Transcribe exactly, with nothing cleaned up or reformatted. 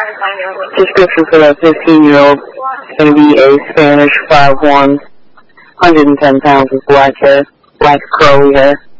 Description for that fifteen-year-old is going to be a Spanish five one, one hundred ten pounds with black hair, black curly hair.